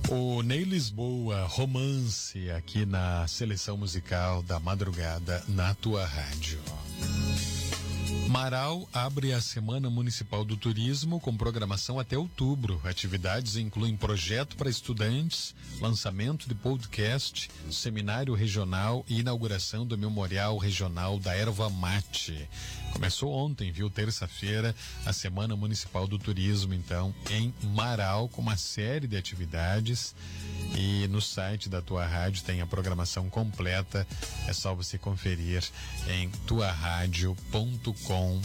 O Ney Lisboa, Romance, aqui na seleção musical da madrugada na tua rádio. Marau abre a Semana Municipal do Turismo com programação até outubro. Atividades incluem projeto para estudantes, lançamento de podcast, seminário regional e inauguração do Memorial Regional da Erva Mate. Começou ontem, viu? Terça-feira, a Semana Municipal do Turismo, então, em Marau, com uma série de atividades. E no site da tua rádio tem a programação completa. É só você conferir em tuaradio.com.br.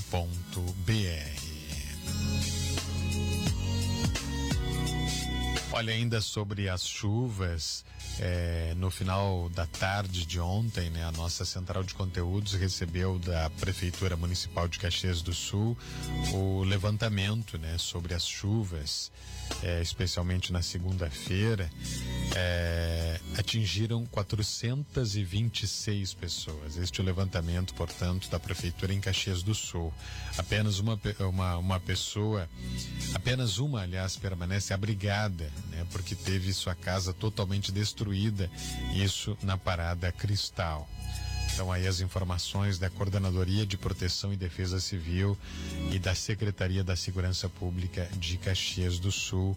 Olha, ainda sobre as chuvas, no final da tarde de ontem, né, a nossa central de conteúdos recebeu da Prefeitura Municipal de Caxias do Sul o levantamento, né, sobre as chuvas, especialmente na segunda-feira. Atingiram 426 pessoas. Este é o levantamento, portanto, da Prefeitura em Caxias do Sul. Apenas uma pessoa, aliás, permanece abrigada, né, porque teve sua casa totalmente destruída, isso na Parada Cristal. Então aí as informações da Coordenadoria de Proteção e Defesa Civil e da Secretaria da Segurança Pública de Caxias do Sul.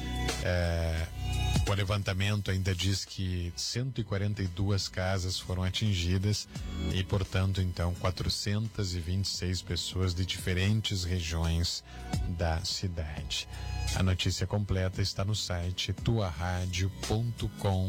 O levantamento ainda diz que 142 casas foram atingidas e, portanto, então, 426 pessoas de diferentes regiões da cidade. A notícia completa está no site tuaradio.com.br.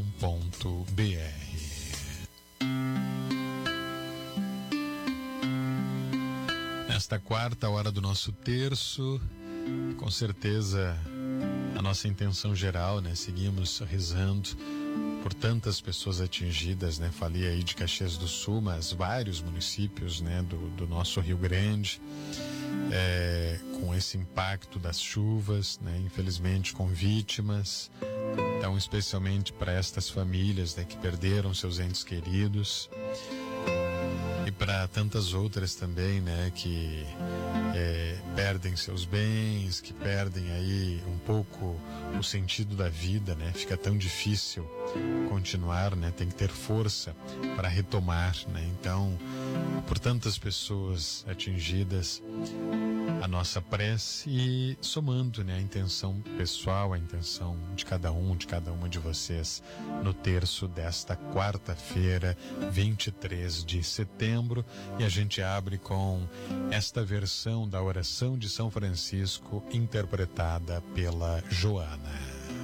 Nesta quarta hora do nosso terço, com certeza a nossa intenção geral, né? Seguimos rezando por tantas pessoas atingidas, né? Falei aí de Caxias do Sul, mas vários municípios, né? Do nosso Rio Grande, com esse impacto das chuvas, né? Infelizmente com vítimas. Então, especialmente para estas famílias, né? Que perderam seus entes queridos. E para tantas outras também, né, que perdem seus bens, que perdem aí um pouco o sentido da vida, né? Fica tão difícil continuar, né? Tem que ter força para retomar, né? Então, por tantas pessoas atingidas, a nossa prece e somando, né, a intenção pessoal, a intenção de cada uma de vocês no terço desta quarta-feira, 23 de setembro, e a gente abre com esta versão da oração de São Francisco interpretada pela Joana.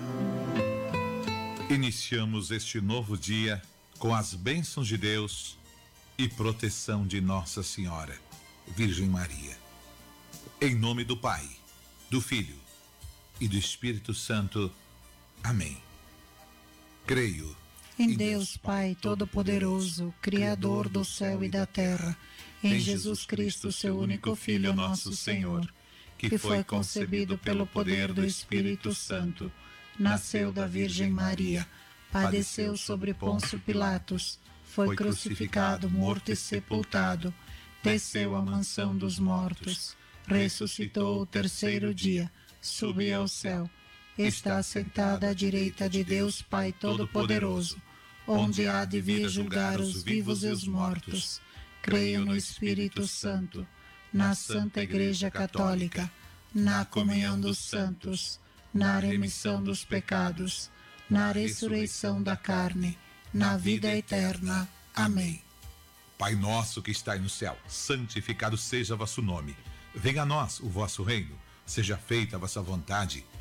Iniciamos este novo dia com as bênçãos de Deus e proteção de Nossa Senhora, Virgem Maria. Em nome do Pai, do Filho e do Espírito Santo. Amém. Creio em Deus Pai Todo-Poderoso, Criador do céu e da terra, em Jesus Cristo, seu único Filho, nosso Senhor, que foi concebido pelo poder do Espírito Santo, nasceu da Virgem Maria, padeceu sobre Pôncio Pilatos, foi crucificado, morto e sepultado, desceu à mansão dos mortos, ressuscitou o terceiro dia, subiu ao céu, está sentado à direita de Deus Pai Todo-Poderoso, onde há de vir julgar os vivos e os mortos. Creio no Espírito Santo, na Santa Igreja Católica, na comunhão dos santos, na remissão dos pecados, na ressurreição da carne, na vida eterna. Amém. Pai nosso que estais no céu, santificado seja vosso nome. Venha a nós o vosso reino, seja feita a vossa vontade,